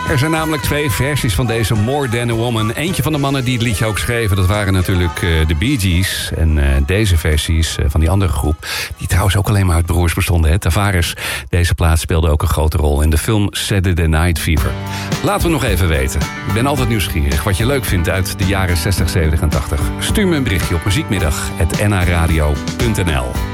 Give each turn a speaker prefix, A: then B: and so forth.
A: Er zijn namelijk 2 versies van deze More Than a Woman. Eentje van de mannen die het liedje ook schreven, dat waren natuurlijk de Bee Gees. En deze versies van die andere groep, die trouwens ook alleen maar uit broers bestonden. Hè? Tavares, deze plaat speelde ook een grote rol in de film Saturday Night Fever. Laten we nog even weten. Ik ben altijd nieuwsgierig wat je leuk vindt uit de jaren 60, 70 en 80. Stuur me een berichtje op muziekmiddag@nhradio.nl.